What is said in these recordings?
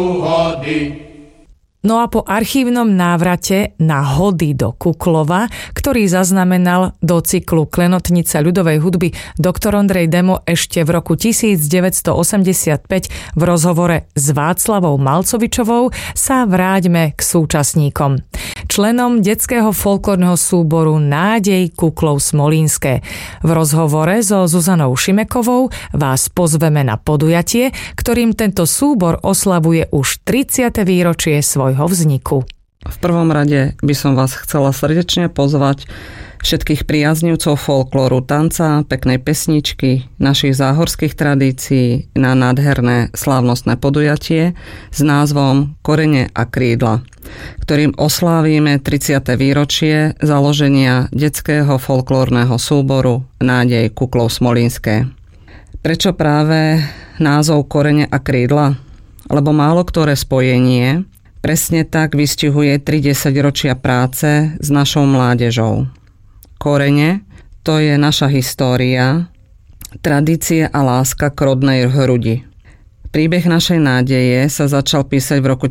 No a po archívnom návrate na hody do Kuklova, ktorý zaznamenal do cyklu Klenotnica ľudovej hudby doktor Ondrej Demo ešte v roku 1985 v rozhovore s Václavou Malcovičovou, sa vráťme k súčasníkom. Členom detského folklórneho súboru Nádej Kuklov Smolínske. V rozhovore so Zuzanou Šimekovou vás pozveme na podujatie, ktorým tento súbor oslavuje už 30. výročie svojho vzniku. V prvom rade by som vás chcela srdečne pozvať všetkých priaznivcov folklóru, tanca, peknej pesničky, našich záhorských tradícií na nádherné slávnostné podujatie s názvom Korene a krídla, ktorým oslávime 30. výročie založenia detského folklórneho súboru Nádej Kuklov Smolínske. Prečo práve názov Korene a krídla? Lebo málo ktoré spojenie presne tak vystihuje 30 ročia práce s našou mládežou. Korene, to je naša história, tradície a láska k rodnej hrudi. Príbeh našej nádeje sa začal písať v roku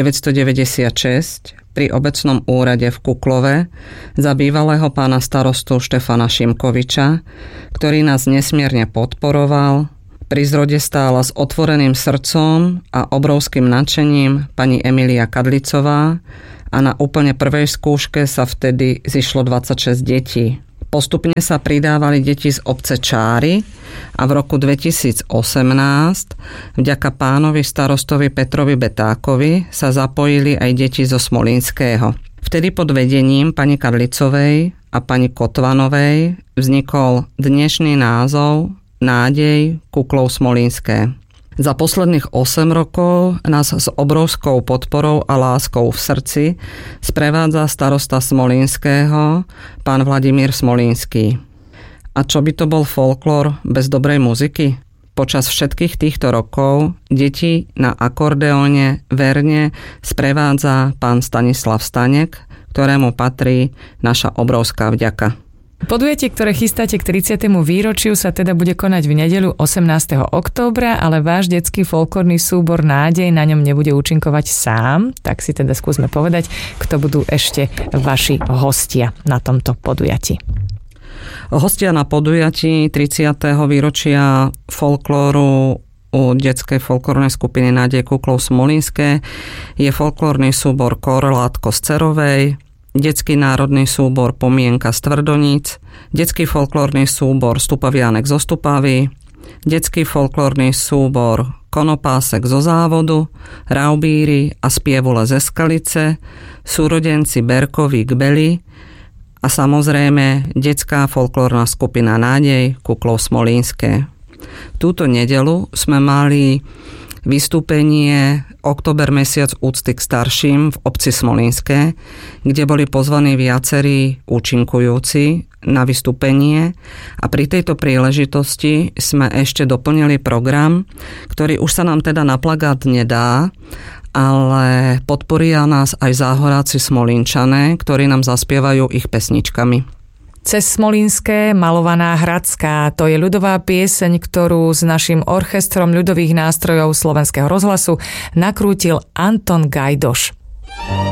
1996 pri obecnom úrade v Kuklove za bývalého pána starostu Štefana Šimkoviča, ktorý nás nesmierne podporoval. Pri zrode stála s otvoreným srdcom a obrovským nadšením pani Emília Kadlicová a na úplne prvej skúške sa vtedy zišlo 26 detí. Postupne sa pridávali deti z obce Čáry a v roku 2018 vďaka pánovi starostovi Petrovi Betákovi sa zapojili aj deti zo Smolínského. Vtedy pod vedením pani Kadlicovej a pani Kotvanovej vznikol dnešný názov Nádej Kuklov Smolínske. Za posledných 8 rokov nás s obrovskou podporou a láskou v srdci sprevádza starosta Smolínského, pán Vladimír Smolínsky. A čo by to bol folklór bez dobrej muziky? Počas všetkých týchto rokov deti na akordeóne verne sprevádza pán Stanislav Stanek, ktorému patrí naša obrovská vďaka. Podujatie, ktoré chystáte k 30. výročiu, sa teda bude konať v nedeľu 18. októbra, ale váš detský folklórny súbor Nádej na ňom nebude účinkovať sám, tak si teda skúsme povedať, kto budú ešte vaši hostia na tomto podujatí. Hostia na podujatí 30. výročia folklóru u detskej folklórnej skupiny Nádej Kuklov Smolínske je folklórny súbor Korlátko z Cerovej, detský národný súbor Pomienka z Tvrdoníc, detský folklórny súbor Stupavianek zo Stupavy, detský folklórny súbor Konopásek zo Závodu, Raubíry a Spievule ze Skalice, súrodenci Berkovík Beli a samozrejme detská folklórna skupina Nádej Kuklov Smolínske. Túto nedeľu sme mali vystúpenie október mesiac úcty k starším v obci Smolínske, kde boli pozvaní viacerí účinkujúci na vystúpenie a pri tejto príležitosti sme ešte doplnili program, ktorý už sa nám teda na plagát nedá, ale podporia nás aj záhoráci Smolínčané, ktorí nám zaspievajú ich pesničkami. Cez Smolínske malovaná Hradská, to je ľudová pieseň, ktorú s naším orchestrom ľudových nástrojov Slovenského rozhlasu nakrútil Anton Gajdoš.